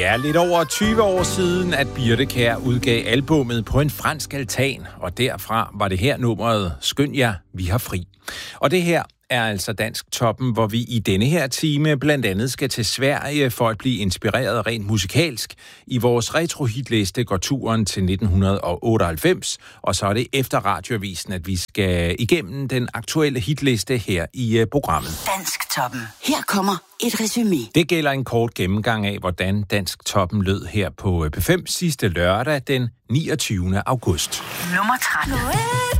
Ja, lidt over 20 år siden, at Birthe Kjær udgav albummet På en fransk altan, og derfra var det her nummeret Skynd jer, vi har fri. Og det her er altså Dansk Toppen, hvor vi i denne her time blandt andet skal til Sverige for at blive inspireret rent musikalsk. I vores retro-hitliste går turen til 1998, og så er det efter radioavisen, at vi skal igennem den aktuelle hitliste her i programmet. Dansk Toppen. Her kommer et resumé. Det gælder en kort gennemgang af, hvordan Dansk Toppen lød her på P5 sidste lørdag den 29. august. Nummer 13.